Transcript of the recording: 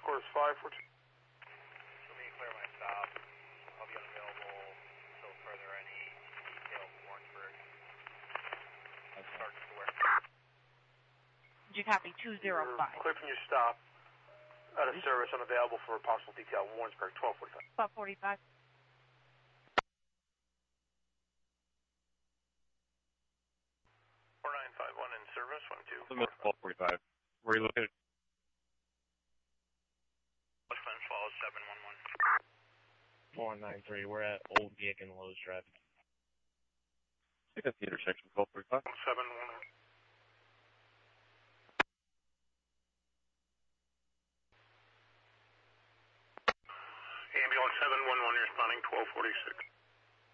Score is 542. Let me clear my stop. I'll be unavailable until further any details from Warrensburg. Start to where? Did you copy 205? Clear from your stop. Out of service, unavailable for a possible detail. Warrensburg, 1245. 1245. In service, 1245. Where are you located? Westland follows 711. 493. We're at Old Gig and Lowe's Drive. I think that's the intersection, 1245. 711. Ambulance 711 responding 1246.